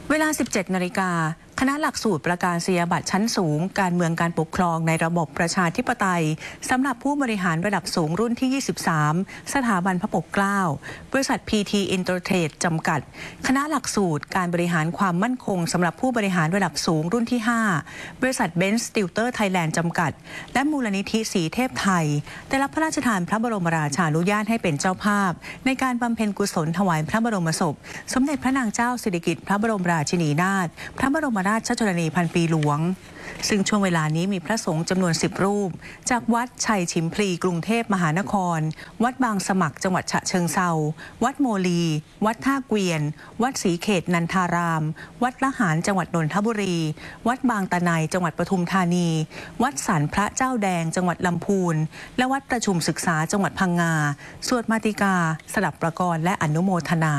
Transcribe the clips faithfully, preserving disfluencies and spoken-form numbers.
เวลา สิบเจ็ด นาฬิกาคณะหลักสูตรประกาศนียบัตรชั้นสูงการเมืองการปกครองในระบบประชาธิปไตยสำหรับผู้บริหารระดับสูงรุ่นที่ ยี่สิบสาม สถาบันพระปกเกล้าบริษัท พี ที Intertrade จำกัดคณะหลักสูตรการบริหารความมั่นคงสำหรับผู้บริหารระดับสูงรุ่นที่ ห้า บริษัท Benz Tilter Thailand จำกัดและมูลนิธิสีเทพไทยได้รับพระราชทานพระบรมราชานุญาตให้เป็นเจ้าภาพในการบำเพ็ญกุศลถวายพระบรมศพสมเด็จพระนางเจ้าสิริกิติ์พระบรมราชินีนาถพระบรมราชชนนีพันปีหลวงซึ่งช่วงเวลานี้มีพระสงฆ์จำนวนสิบรูปจากวัดชัยฉิมพลีกรุงเทพมหานครวัดบางสมัครจังหวัดฉะเชิงเทราวัดโมลีวัดท่าเกวียนวัดศรีเขตนันทารามวัดละหารจังหวัดนนทบุรีวัดบางตะไนจังหวัดปทุมธานีวัดสันพระเจ้าแดงจังหวัดลำพูนและวัดประชุมศึกษาจังหวัดพังงาสวดมาติกาสดับประกรณ์และอนุโมทนา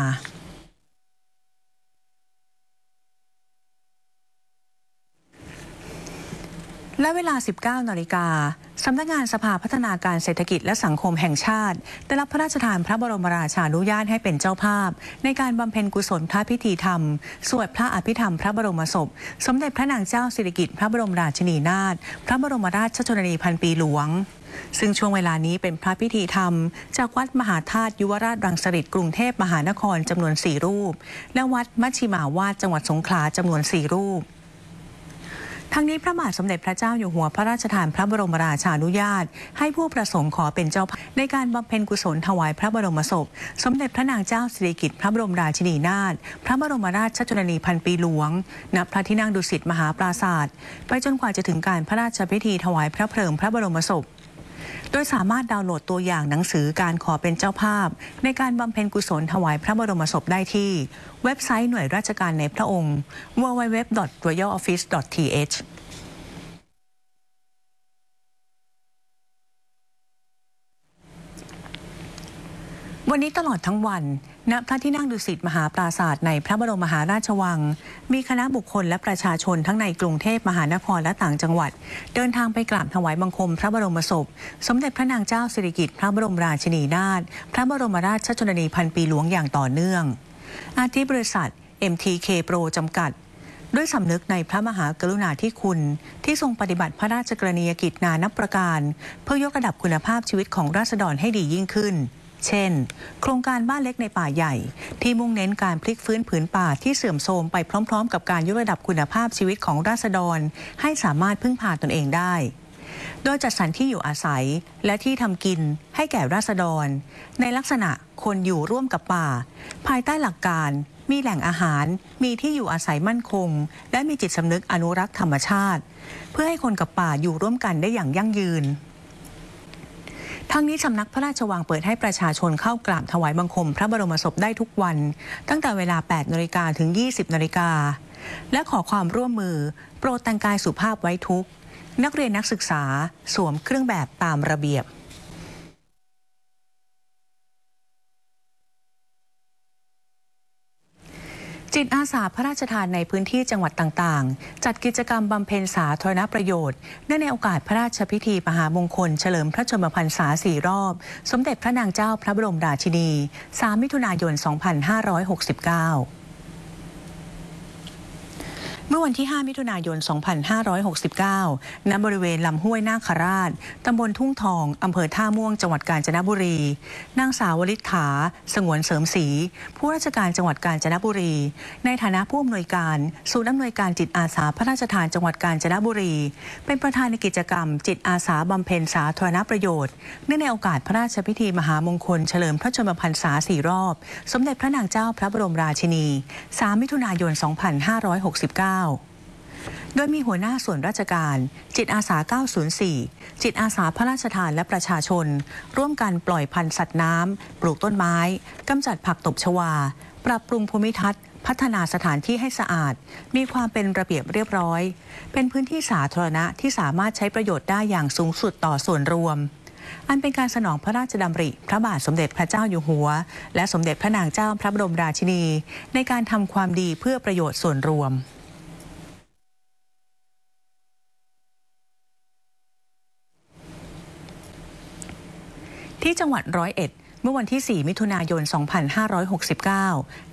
และเวลา สิบเก้า นาฬิกาสำนักงานสภาพัฒนาการเศรษฐกิจและสังคมแห่งชาติได้รับพระราชทานพระบรมราชานุญาตให้เป็นเจ้าภาพในการบำเพ็ญกุศลพระพิธีธรรมสวดพระอภิธรรมพระบรมศพสมเด็จพระนางเจ้าสิริกิติ์พระบรมราชินีนาถพระบรมราชชนนีพันปีหลวงซึ่งช่วงเวลานี้เป็นพระพิธีธรรมจากวัดมหาธาตุยุวราชรังสฤษฎ์กรุงเทพมหานครจำนวนสี่รูปและวัดมัชชิมาวาดจังหวัดสงขลาจำนวนสี่รูปทั้งนี้พระบาทสมเด็จพระเจ้าอยู่หัวพระราชทานพระบรมราชานุญาตให้ผู้ประสงค์ขอเป็นเจ้าภาพในการบำเพ็ญกุศลถวายพระบรมศพสมเด็จพระนางเจ้าสิริกิติ์พระบรมราชินีนาถพระบรมราชชนนีพันปีหลวงณพระที่นั่งดุสิตมหาปราสาทไปจนกว่าจะถึงการพระราชพิธีถวายพระเพลิงพระบรมศพโดยสามารถดาวน์โหลดตัวอย่างหนังสือการขอเป็นเจ้าภาพในการบำเพ็ญกุศลถวายพระบรมศพได้ที่เว็บไซต์หน่วยราชการในพระองค์ ดับเบิลยู ดับเบิลยู ดับเบิลยู ดอท รอยัล ออฟฟิศ ดอท ที เอชวันนี้ตลอดทั้งวันณพระที่นั่งดุสิตมหาปราสาทในพระบรมมหาราชวังมีคณะบุคคลและประชาชนทั้งในกรุงเทพมหานครและต่างจังหวัดเดินทางไปกราบถวายบังคมพระบรมศพสมเด็จพระนางเจ้าสิริกิติ์พระบรมราชินีนาถพระบรมราชชนนีพันปีหลวงอย่างต่อเนื่องอาทิบริษัท เอ็ม ที เค Pro จำกัดด้วยสำนึกในพระมหากรุณาธิคุณที่ทรงปฏิบัติพระราชกรณียกิจนานับประการเพื่อยกระดับคุณภาพชีวิตของราษฎรให้ดียิ่งขึ้นเช่นโครงการบ้านเล็กในป่าใหญ่ที่มุ่งเน้นการพลิกฟื้นผืนป่าที่เสื่อมโทรมไปพร้อมๆกับการยกระดับคุณภาพชีวิตของราษฎรให้สามารถพึ่งพาตนเองได้โดยจัดสรรที่อยู่อาศัยและที่ทำกินให้แก่ราษฎรในลักษณะคนอยู่ร่วมกับป่าภายใต้หลักการมีแหล่งอาหารมีที่อยู่อาศัยมั่นคงและมีจิตสำนึกอนุรักษ์ธรรมชาติเพื่อให้คนกับป่าอยู่ร่วมกันได้อย่างยั่งยืนทั้งนี้สำนักพระราชวังเปิดให้ประชาชนเข้ากราบถวายบังคมพระบรมศพได้ทุกวันตั้งแต่เวลา แปด นาฬิกาถึง ยี่สิบ นาฬิกาและขอความร่วมมือโปรดแต่งกายสุภาพไว้ทุกนักเรียนนักศึกษาสวมเครื่องแบบตามระเบียบจิตอาสาพระราชทานในพื้นที่จังหวัดต่างๆจัดกิจกรรมบำเพ็ญสาธารณประโยชน์เนื่องในโอกาสพระราชพิธีมหามงคลเฉลิมพระชนมพรรษาสี่รอบสมเด็จพระนางเจ้าพระบรมราชินีสามมิถุนายน สองพันห้าร้อยหกสิบเก้าเมื่อวันที่ ห้า มิถุนายน สองพันห้าร้อยหกสิบเก้า ณ บริเวณลำห้วยนาคราชตำบลทุ่งทองอำเภอท่าม่วงจังหวัดกาญจนบุรีนางสาววลิษฐาสงวนเสริมศรีผู้ราชการจังหวัดกาญจนบุรีในฐานะผู้อำนวยการศูนย์อำนวยการจิตอาสาพระราชทานจังหวัดกาญจนบุรีเป็นประธานในกิจกรรมจิตอาสาบำเพ็ญสาธารณประโยชน์เนื่องในโอกาสพระราชพิธีมหามงคลเฉลิมพระชนมพรรษาสี่รอบสมเด็จพระนางเจ้าพระบรมราชินีสามมิถุนายน สองพันห้าร้อยหกสิบเก้าโดยมีหัวหน้าส่วนราชการจิตอาสาเก้าศูนย์สี่จิตอาสาพระราชทานและประชาชนร่วมกันปล่อยพันธุ์สัตว์น้ำปลูกต้นไม้กำจัดผักตบชวาปรับปรุงภูมิทัศน์พัฒนาสถานที่ให้สะอาดมีความเป็นระเบียบเรียบร้อยเป็นพื้นที่สาธารณะที่สามารถใช้ประโยชน์ได้อย่างสูงสุดต่อส่วนรวมอันเป็นการสนองพระราชดำริพระบาทสมเด็จพระเจ้าอยู่หัวและสมเด็จพระนางเจ้าพระบรมราชินีในการทำความดีเพื่อประโยชน์ส่วนรวมที่จังหวัดร้อยเอ็ดเมื่อวันที่ สี่ มิถุนายน สองพันห้าร้อยหกสิบเก้า